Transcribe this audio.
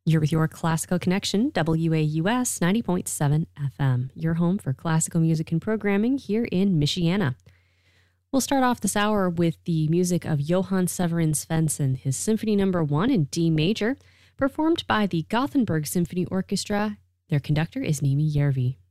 You're with your Classical Connection, WAUS 90.7 FM, your home for classical music and programming here in Michiana. We'll start off this hour with the music of Johann Severin Svensson, his Symphony No. 1 in D major, performed by the Gothenburg Symphony Orchestra. Their conductor is Nimi Järvi.